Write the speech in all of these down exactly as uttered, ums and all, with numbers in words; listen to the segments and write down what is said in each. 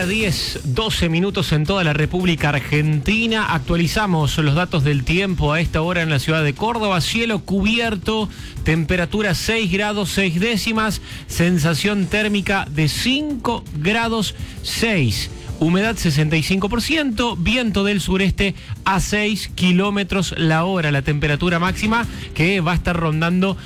día, diez, doce minutos en toda la República Argentina. Actualizamos los datos del tiempo a esta hora en la ciudad de Córdoba. Cielo cubierto, temperatura seis grados seis décimas, sensación térmica de cinco grados seis. Humedad sesenta y cinco por ciento, viento del sureste a seis kilómetros la hora. La temperatura máxima que va a estar rondando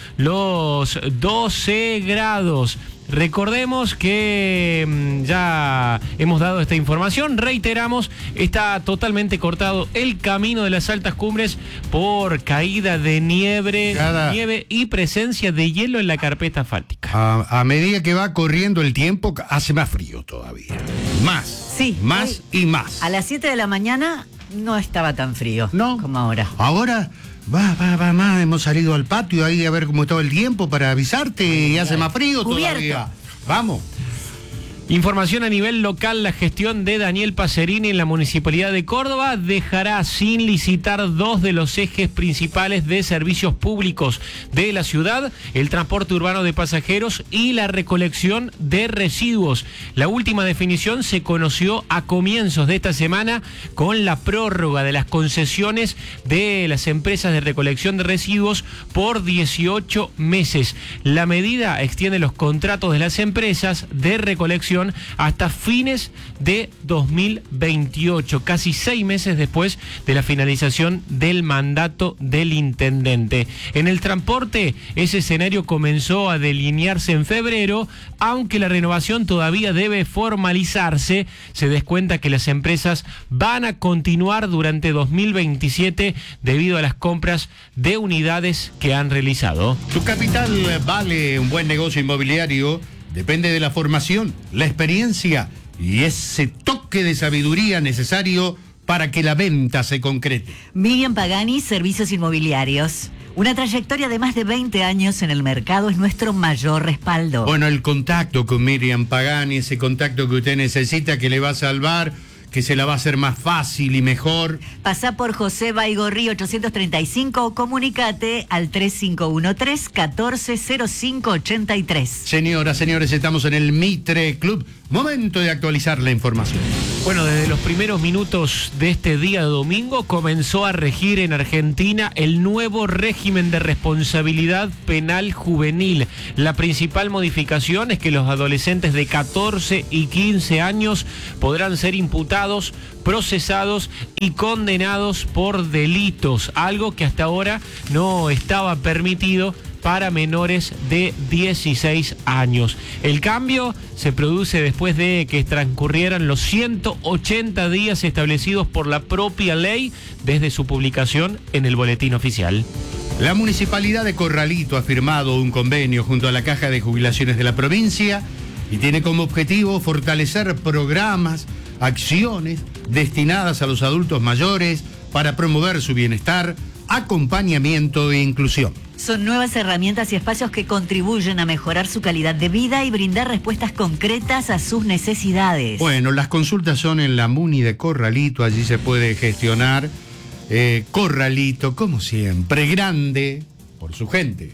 los doce grados. Recordemos que mmm, ya hemos dado esta información, reiteramos, está totalmente cortado el camino de las altas cumbres por caída de nieve, Cada... nieve y presencia de hielo en la carpeta asfáltica. A, a medida que va corriendo el tiempo, hace más frío todavía. Más. Sí. Más hoy, y más. A las siete de la mañana no estaba tan frío, no, como ahora. Ahora... Va, va, va más, hemos salido al patio ahí a ver cómo estaba el tiempo para avisarte y hace más frío Cubierto. Todavía. Vamos. Información a nivel local, la gestión de Daniel Pacerini en la Municipalidad de Córdoba dejará sin licitar dos de los ejes principales de servicios públicos de la ciudad, el transporte urbano de pasajeros y la recolección de residuos. La última definición se conoció a comienzos de esta semana con la prórroga de las concesiones de las empresas de recolección de residuos por dieciocho meses. La medida extiende los contratos de las empresas de recolección hasta fines de dos mil veintiocho, casi seis meses después de la finalización del mandato del intendente. En el transporte, ese escenario comenzó a delinearse en febrero, aunque la renovación todavía debe formalizarse. Se descuenta que las empresas van a continuar durante dos mil veintisiete debido a las compras de unidades que han realizado. Tu capital vale un buen negocio inmobiliario. Depende de la formación, la experiencia y ese toque de sabiduría necesario para que la venta se concrete. Miriam Pagani, Servicios Inmobiliarios. Una trayectoria de más de veinte años en el mercado es nuestro mayor respaldo. Bueno, el contacto con Miriam Pagani, ese contacto que usted necesita, que le va a salvar, que se la va a hacer más fácil y mejor. Pasá por José Baigorri ochocientos treinta y cinco o comunicate al tres cinco uno tres, uno cuatro cero cinco ocho tres. Señoras, señores, estamos en el Mitre Club. Momento de actualizar la información. Bueno, desde los primeros minutos de este día de domingo comenzó a regir en Argentina el nuevo régimen de responsabilidad penal juvenil. La principal modificación es que los adolescentes de catorce y quince años podrán ser imputados, procesados y condenados por delitos, algo que hasta ahora no estaba permitido para menores de dieciséis años. El cambio se produce después de que transcurrieran los ciento ochenta días establecidos por la propia ley desde su publicación en el Boletín Oficial. La Municipalidad de Corralito ha firmado un convenio junto a la Caja de Jubilaciones de la provincia y tiene como objetivo fortalecer programas, acciones destinadas a los adultos mayores para promover su bienestar, acompañamiento e inclusión. Son nuevas herramientas y espacios que contribuyen a mejorar su calidad de vida y brindar respuestas concretas a sus necesidades. Bueno, las consultas son en la Muni de Corralito, allí se puede gestionar. Eh, Corralito, como siempre, grande por su gente.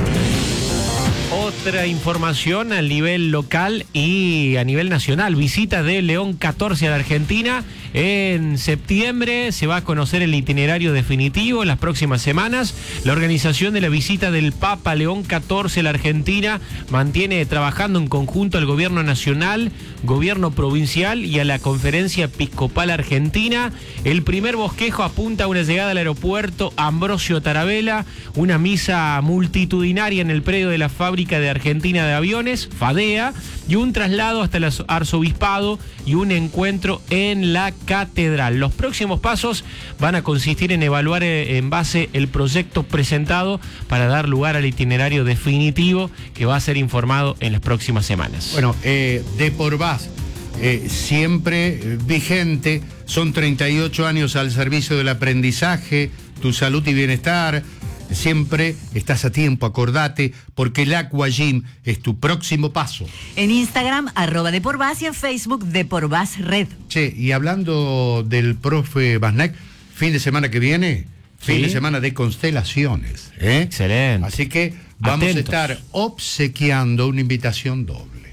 Otra información a nivel local y a nivel nacional. Visita de León catorce a la Argentina. En septiembre se va a conocer el itinerario definitivo en las próximas semanas. La organización de la visita del Papa León catorce a la Argentina mantiene trabajando en conjunto al gobierno nacional, gobierno provincial y a la Conferencia Episcopal Argentina. El primer bosquejo apunta a una llegada al aeropuerto Ambrosio Tarabella, una misa multitudinaria en el predio de la fábrica de Argentina de Aviones, FADEA, y un traslado hasta el arzobispado y un encuentro en la catedral. Los próximos pasos van a consistir en evaluar en base el proyecto presentado para dar lugar al itinerario definitivo que va a ser informado en las próximas semanas. Bueno, eh, de Porvaz, eh, siempre eh, vigente, son treinta y ocho años al servicio del aprendizaje, tu salud y bienestar. Siempre estás a tiempo, acordate, porque el Aqua Gym es tu próximo paso. En Instagram, arroba de Porvaz, y en Facebook, de Porvaz Red. Che, y hablando del profe Basnek, fin de semana que viene, fin ¿Sí? de semana de constelaciones. ¿eh? Excelente. Así que vamos Atentos. a estar obsequiando una invitación doble.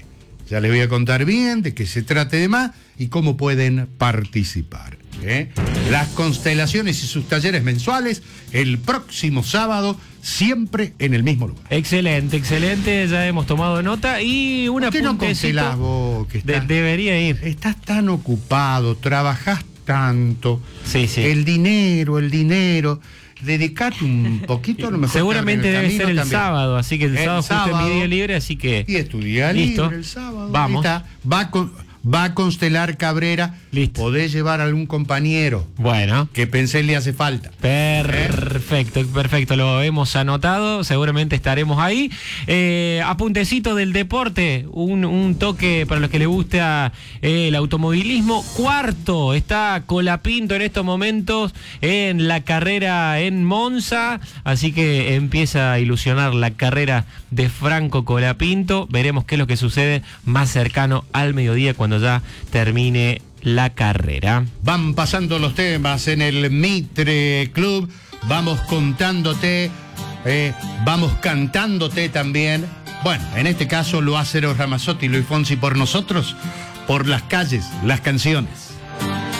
Ya les voy a contar bien de qué se trata y demás y cómo pueden participar. ¿eh? Las constelaciones y sus talleres mensuales el próximo sábado, siempre en el mismo lugar. Excelente, excelente, ya hemos tomado nota y una ¿Por qué no puntecito constelás vos? Que estás, de- debería ir. Estás tan ocupado, trabajás tanto. Sí, sí. El dinero, el dinero. Dedicate un poquito, a lo mejor. Seguramente en debe camino ser el también. sábado, así que el, El sábado justo es mi sábado. día libre, así que... Y es tu día Listo. libre el sábado. Vamos. Ahí está. Va a, con- va a constelar Cabrera. Listo. Podés llevar a algún compañero Bueno. que pensé le hace falta. Perfecto, perfecto, lo hemos anotado, seguramente estaremos ahí. Eh, apuntecito del deporte, un, un toque para los que les gusta eh, el automovilismo. Cuarto, está Colapinto en estos momentos en la carrera en Monza, así que empieza a ilusionar la carrera de Franco Colapinto. Veremos qué es lo que sucede más cercano al mediodía cuando ya termine la carrera. Van pasando los temas en el Mitre Club. Vamos contándote, eh, vamos cantándote también. Bueno, en este caso lo hace Eros Ramazzotti y Luis Fonsi por nosotros, por las calles, las canciones.